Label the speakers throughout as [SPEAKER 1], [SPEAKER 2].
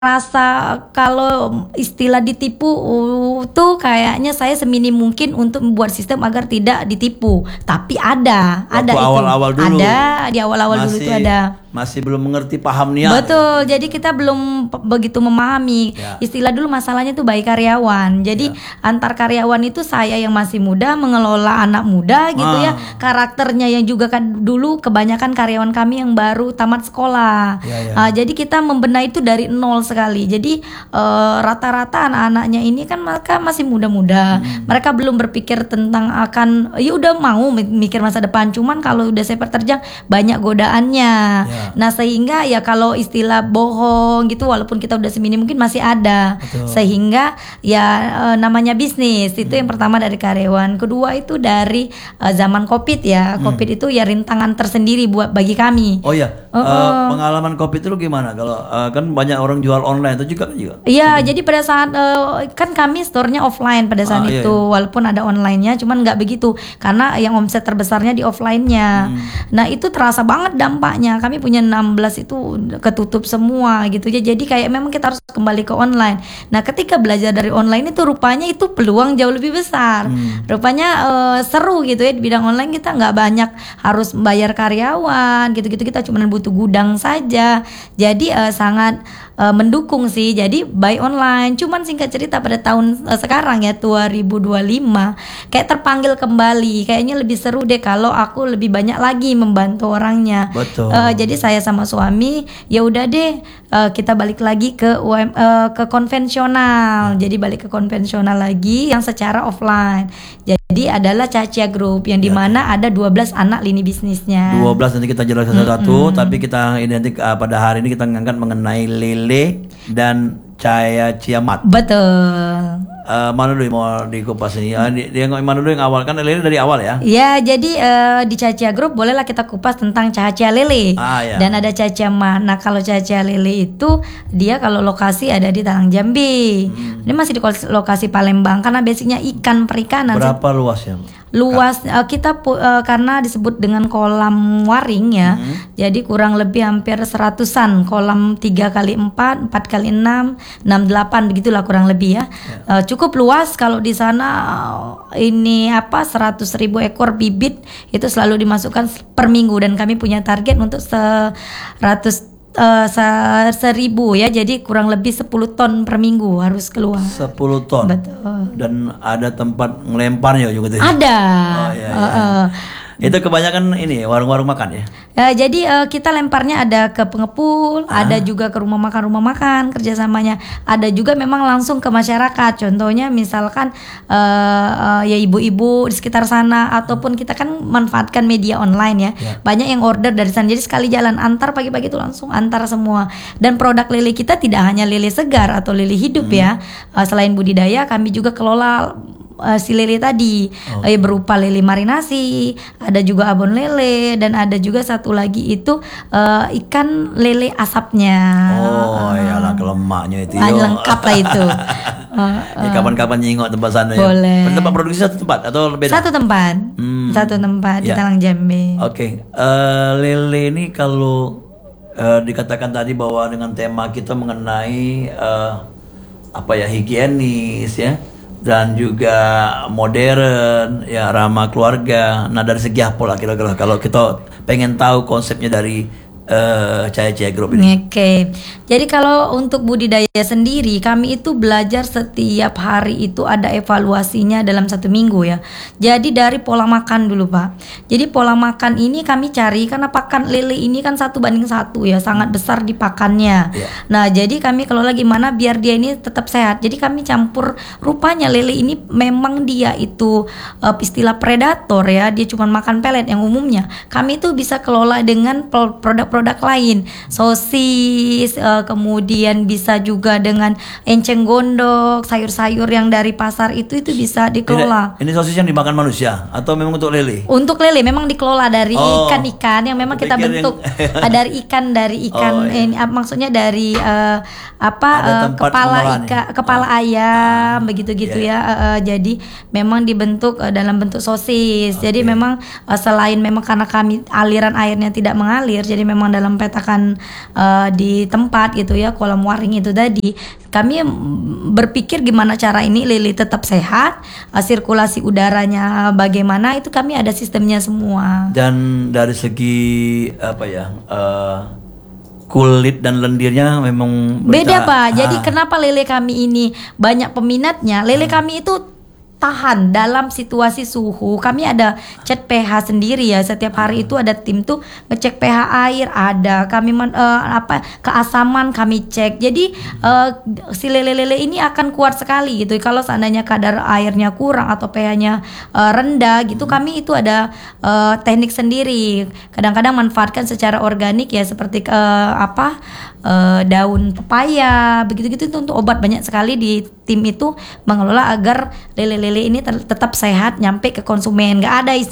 [SPEAKER 1] rasa kalau istilah ditipu tuh kayaknya saya seminim mungkin untuk membuat sistem agar tidak ditipu. Tapi ada
[SPEAKER 2] Waktu
[SPEAKER 1] itu.
[SPEAKER 2] awal-awal dulu.
[SPEAKER 1] Ada di awal-awal dulu itu ada.
[SPEAKER 2] Masih belum mengerti paham niat.
[SPEAKER 1] Betul, jadi kita belum begitu memahami. Istilah dulu masalahnya tuh baik karyawan. Jadi antar karyawan itu saya yang masih muda mengelola anak muda gitu ya. Karakternya yang juga kan dulu kebanyakan karyawan kami yang baru tamat sekolah. Jadi kita membenahi itu dari nol sekali. Jadi rata-rata anak-anaknya ini kan mereka masih muda-muda. Mereka belum berpikir tentang akan ya udah mau mikir masa depan. Cuman kalau udah sepak terjang banyak godaannya. Nah sehingga ya kalau istilah bohong gitu walaupun kita udah semini mungkin masih ada. Sehingga ya namanya bisnis itu yang pertama dari karyawan. Kedua itu dari zaman Covid ya. Covid itu ya rintangan tersendiri buat bagi kami.
[SPEAKER 2] Oh ya, pengalaman Covid itu gimana? Kalau kan banyak orang jual online itu juga.
[SPEAKER 1] Iya, jadi pada saat kan kami store-nya offline pada saat itu, walaupun ada online-nya, cuman nggak begitu karena yang omset terbesarnya di offline-nya. Nah itu terasa banget dampaknya. Kami punya 16 itu ketutup semua gitu ya. Jadi kayak memang kita harus kembali ke online. Nah ketika belajar dari online itu rupanya itu peluang jauh lebih besar. Rupanya seru gitu ya di bidang online kita nggak banyak harus bayar karyawan gitu-gitu, kita cuma butuh gudang saja. Jadi sangat mendukung sih. Jadi buy online. Cuman singkat cerita pada tahun sekarang ya 2025 kayak terpanggil kembali. Kayaknya lebih seru deh kalau aku lebih banyak lagi membantu orangnya.
[SPEAKER 2] Betul.
[SPEAKER 1] Jadi saya sama suami ya udah deh kita balik lagi ke ke konvensional. Jadi balik ke konvensional lagi yang secara offline. Jadi adalah Cacia Group yang dimana ada 12 anak lini bisnisnya.
[SPEAKER 2] 12 nanti kita jelaskan satu-satu, tapi kita identik pada hari ini kita ngangkat mengenai Lele dan Caya Ciamat.
[SPEAKER 1] Betul.
[SPEAKER 2] Mana dulu yang mau dikupas ini? Dia mana dulu yang awal, kan Lele dari awal ya?
[SPEAKER 1] Ya, jadi di Cacia Group bolehlah kita kupas tentang Cacia Lele. Dan ada Cacia Mat. Nah, kalau Cacia Lele itu dia kalau lokasi ada di Talang Jambi. Ini masih di lokasi Palembang karena basicnya ikan perikanan.
[SPEAKER 2] Berapa luasnya?
[SPEAKER 1] Luas kita karena disebut dengan kolam waring ya. Jadi kurang lebih hampir 100-an kolam 3x4, 4x6, 6x8 begitulah kurang lebih ya. Cukup luas kalau di sana ini 100.000 ekor bibit itu selalu dimasukkan per minggu dan kami punya target untuk 100 1.000 ya, jadi kurang lebih 10 ton per minggu harus keluar. 10
[SPEAKER 2] ton.
[SPEAKER 1] Betul.
[SPEAKER 2] Dan ada tempat ngelemparnya juga tuh.
[SPEAKER 1] Ada.
[SPEAKER 2] Itu kebanyakan ini warung-warung makan ya.
[SPEAKER 1] Jadi kita lemparnya ada ke pengepul, ada juga ke rumah makan kerjasamanya. Ada juga memang langsung ke masyarakat. Contohnya misalkan ya ibu-ibu di sekitar sana ataupun kita kan manfaatkan media online ya. Banyak yang order dari sana. Jadi sekali jalan antar pagi-pagi itu langsung antar semua. Dan produk lele kita tidak hanya lele segar atau lele hidup ya. Selain budidaya kami juga kelola si lele tadi berupa lele marinasi, ada juga abon lele dan ada juga satu lagi itu ikan lele asapnya.
[SPEAKER 2] Iyalah kelemaknya itu.
[SPEAKER 1] Lengkap lah itu.
[SPEAKER 2] Kapan-kapan nyingok tempat sana ya.
[SPEAKER 1] Boleh.
[SPEAKER 2] Tempat produksi satu tempat atau beda?
[SPEAKER 1] Satu tempat. Satu tempat di Talang Jambi.
[SPEAKER 2] Lele ini kalau dikatakan tadi bahwa dengan tema kita mengenai higienis ya. Dan juga modern, ya ramah keluarga. Nah dari segi apa lah kira-kira kalau kita pengen tahu konsepnya dari Caya Group ini.
[SPEAKER 1] Jadi kalau untuk budidaya sendiri kami itu belajar setiap hari itu ada evaluasinya dalam 1 minggu ya. Jadi dari pola makan dulu Pak. Jadi pola makan ini kami cari karena pakan lele ini kan 1:1 ya, sangat besar di pakannya. Nah jadi kami kelola gimana biar dia ini tetap sehat. Jadi kami campur, rupanya lele ini memang dia itu istilah predator ya. Dia cuma makan pelet yang umumnya. Kami itu bisa kelola dengan produk lain, sosis, kemudian bisa juga dengan enceng gondok, sayur-sayur yang dari pasar itu bisa dikelola.
[SPEAKER 2] Ini sosis yang dimakan manusia atau memang untuk lele? Untuk
[SPEAKER 1] lele memang dikelola dari ikan-ikan yang memang kita bentuk dari ikan ini maksudnya dari kepala ayam begitu ya. Jadi memang dibentuk dalam bentuk sosis. Jadi memang selain memang karena kami aliran airnya tidak mengalir, jadi memang memang dalam petakan di tempat gitu ya, kolam waring itu tadi, kami berpikir gimana cara ini lele tetap sehat, sirkulasi udaranya bagaimana, itu kami ada sistemnya semua.
[SPEAKER 2] Dan dari segi apa ya, kulit dan lendirnya memang
[SPEAKER 1] beda Pak. Jadi kenapa lele kami ini banyak peminatnya? Lele kami itu tahan dalam situasi suhu. Kami ada cek pH sendiri ya. Setiap hari itu ada tim tuh ngecek pH air, ada kami keasaman kami cek. Jadi si lele-lele ini akan kuat sekali gitu. Kalau seandainya kadar airnya kurang atau pH-nya rendah gitu, kami itu ada teknik sendiri. Kadang-kadang manfaatkan secara organik ya, seperti daun pepaya, begitu-gitu itu untuk obat. Banyak sekali di tim itu mengelola agar lele-lele ini tetap sehat nyampe ke konsumen. Nggak ada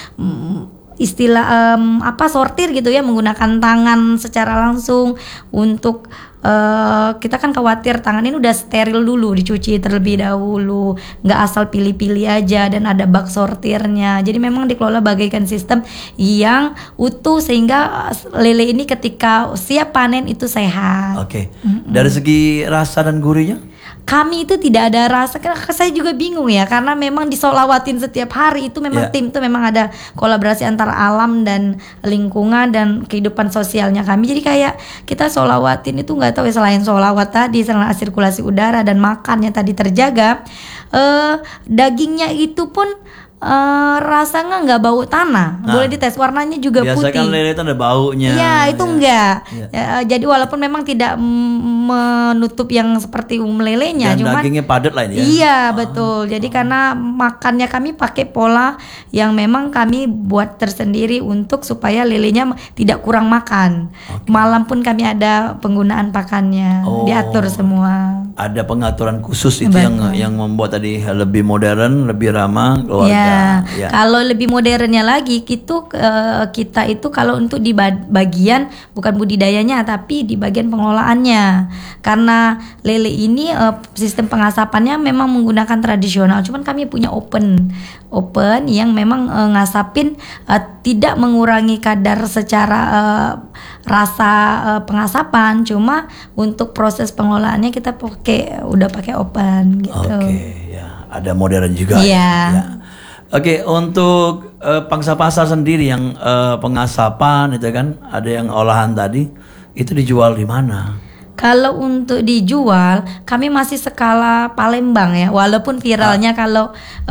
[SPEAKER 1] istilah sortir gitu ya, menggunakan tangan secara langsung untuk kita kan khawatir tangan ini udah steril dulu, dicuci terlebih dahulu, nggak asal pilih-pilih aja, dan ada bak sortirnya. Jadi memang dikelola bagaikan sistem yang utuh sehingga lele ini ketika siap panen itu sehat.
[SPEAKER 2] Oke. Dari segi rasa dan gurihnya?
[SPEAKER 1] Kami itu tidak ada rasa, saya juga bingung ya, karena memang disolawatin setiap hari itu memang tim itu memang ada kolaborasi antara alam dan lingkungan dan kehidupan sosialnya kami. Jadi kayak kita solawatin itu nggak tahu ya, selain solawat tadi, selain sirkulasi udara dan makannya tadi terjaga, dagingnya itu pun rasanya nggak bau tanah. Boleh dites, warnanya juga
[SPEAKER 2] biasa
[SPEAKER 1] putih.
[SPEAKER 2] Biasa kan lele itu ada baunya.
[SPEAKER 1] Iya, itu enggak. Jadi walaupun memang tidak menutup yang seperti lelenya,
[SPEAKER 2] dan
[SPEAKER 1] cuman
[SPEAKER 2] dagingnya padat lah ini ya.
[SPEAKER 1] Iya, betul. Jadi karena makannya kami pakai pola yang memang kami buat tersendiri untuk supaya lelenya tidak kurang makan. Malam pun kami ada penggunaan pakannya, diatur semua.
[SPEAKER 2] Ada pengaturan khusus itu yang membuat tadi lebih modern, lebih ramah keluarga. Ya.
[SPEAKER 1] Kalau lebih modernnya lagi kita itu kalau untuk di bagian bukan budidayanya tapi di bagian pengelolaannya. Karena lele ini sistem pengasapannya memang menggunakan tradisional, cuman kami punya open yang memang ngasapin tidak mengurangi kadar secara rasa pengasapan, cuma untuk proses pengelolaannya kita udah pakai open gitu.
[SPEAKER 2] Ada modern juga. Ya. Oke, untuk pangsa pasar sendiri yang pengasapan itu kan, ada yang olahan tadi, itu dijual di mana?
[SPEAKER 1] Kalau untuk dijual, kami masih skala Palembang ya. Walaupun viralnya kalau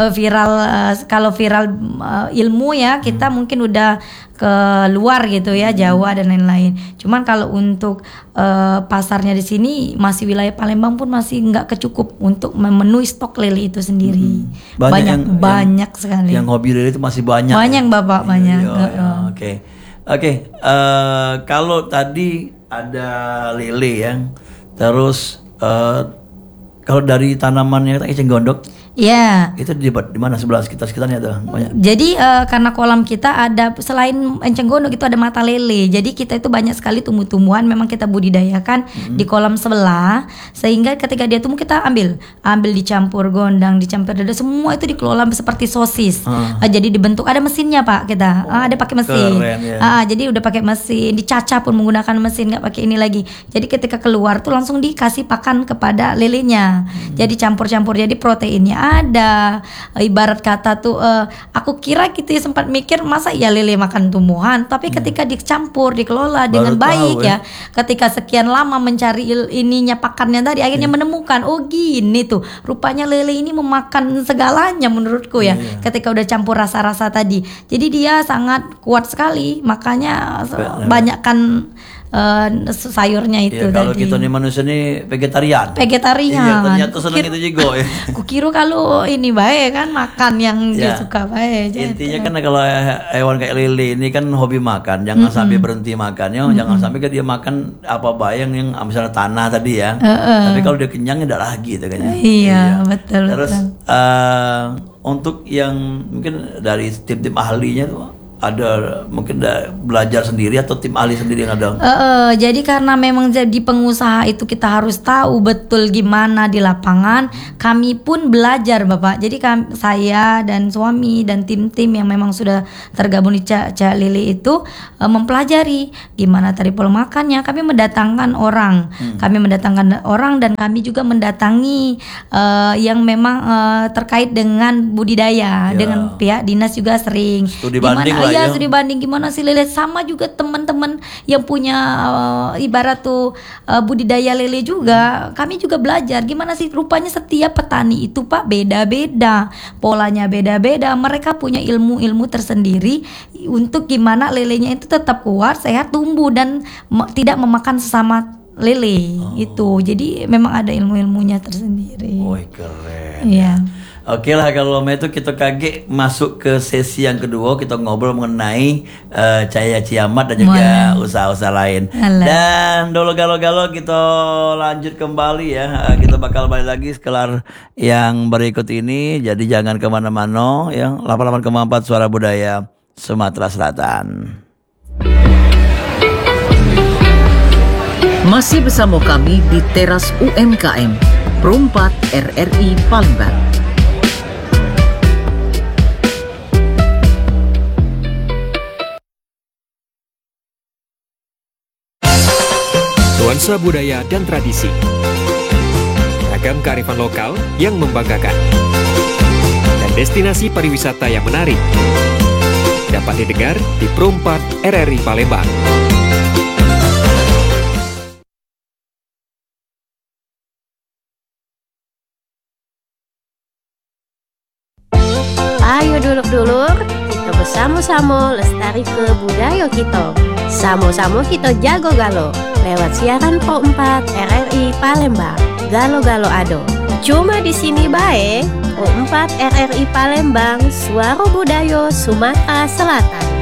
[SPEAKER 1] viral ilmu ya, kita mungkin udah ke luar gitu ya, Jawa dan lain-lain. Cuman kalau untuk pasarnya di sini masih wilayah Palembang pun masih nggak kecukup untuk memenuhi stok lele itu sendiri. Banyak sekali.
[SPEAKER 2] Yang hobi lele itu masih banyak.
[SPEAKER 1] Banyak ya? Bapak, banyak.
[SPEAKER 2] Oke. Kalau tadi ada lele yang terus kalau dari tanamannya eceng gondok,
[SPEAKER 1] Iya.
[SPEAKER 2] Itu di mana sebelah sekitarnya ada banyak.
[SPEAKER 1] Jadi karena kolam kita ada selain enceng gondok itu ada mata lele. Jadi kita itu banyak sekali tumbuh-tumbuhan memang kita budidayakan di kolam sebelah, sehingga ketika dia tumbuh kita ambil dicampur gondang, dicampur dada, semua itu dikelola seperti sosis. Jadi dibentuk, ada mesinnya Pak kita. Ada pakai mesin.
[SPEAKER 2] Keren, ya.
[SPEAKER 1] Jadi udah pakai mesin, dicacah pun menggunakan mesin, nggak pakai ini lagi. Jadi ketika keluar tuh langsung dikasih pakan kepada lelenya. Jadi campur-campur, jadi proteinnya ada. Ibarat kata tuh aku kira gitu ya, sempat mikir masa ya lele makan tumbuhan, tapi ketika dicampur dikelola dengan baik ya, ketika sekian lama mencari ininya pakannya tadi, akhirnya menemukan gini tuh rupanya lele ini memakan segalanya menurutku ya. Ketika udah campur rasa-rasa tadi, jadi dia sangat kuat sekali, makanya banyakkan sayurnya itu
[SPEAKER 2] kalau
[SPEAKER 1] tadi.
[SPEAKER 2] kita nih manusia nih vegetarian.
[SPEAKER 1] Iya,
[SPEAKER 2] ternyata senang itu juga ya.
[SPEAKER 1] Kukira kalau ini baik kan makan yang dia suka baik.
[SPEAKER 2] Intinya kan kalau hewan kayak lele ini kan hobi makan, jangan sampai berhenti makan ya, jangan sampai dia makan apa bayang yang misalnya tanah tadi ya. Tapi kalau dia kenyang tidak lagi itu kayaknya.
[SPEAKER 1] Iya, betul.
[SPEAKER 2] Terus untuk yang mungkin dari tim-tim ahlinya tuh ada mungkin belajar sendiri atau tim ahli sendiri yang ada?
[SPEAKER 1] Jadi karena memang jadi pengusaha itu kita harus tahu betul gimana di lapangan. Kami pun belajar Bapak. Jadi saya dan suami dan tim-tim yang memang sudah tergabung di Cak Lili itu mempelajari gimana tari pola makannya. Kami mendatangkan orang, dan kami juga mendatangi yang memang terkait dengan budidaya, dengan pihak dinas juga sering.
[SPEAKER 2] Studi banding
[SPEAKER 1] studi banding gimana sih lele, sama juga teman-teman yang punya ibarat tuh budidaya lele juga. Kami juga belajar gimana sih rupanya setiap petani itu Pak beda-beda, polanya beda-beda. Mereka punya ilmu-ilmu tersendiri untuk gimana lelenya itu tetap kuat, sehat, tumbuh dan tidak memakan sesama lele itu. Jadi memang ada ilmu-ilmunya tersendiri.
[SPEAKER 2] Keren.
[SPEAKER 1] Iya.
[SPEAKER 2] Oke lah kalau itu kita kaget masuk ke sesi yang kedua, kita ngobrol mengenai Cahaya Ciamat dan juga usaha-usaha lain. Dan dulu galo-galo kita lanjut kembali ya, kita bakal balik lagi sekelar yang berikut ini. Jadi jangan kemana-mana ya. 88,4 Suara Budaya Sumatera Selatan.
[SPEAKER 3] Masih bersama kami di teras UMKM Perumpat RRI Palembang.
[SPEAKER 4] Nuansa budaya dan tradisi, ragam kearifan lokal yang membanggakan, dan destinasi pariwisata yang menarik dapat didengar di Perumpat RRI Palembang.
[SPEAKER 5] Ayo dulur-dulur, kita bersama-sama lestari ke budaya kita. Sama-sama kita jago galo lewat siaran Pro 4 RRI Palembang. Galo-galo ado. Cuma di sini bae Pro 4 RRI Palembang, Suara Budaya Sumatera Selatan.